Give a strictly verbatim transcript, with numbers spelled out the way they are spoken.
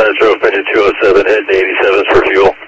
drove engine two oh seven, heading eighty-sevens for fuel.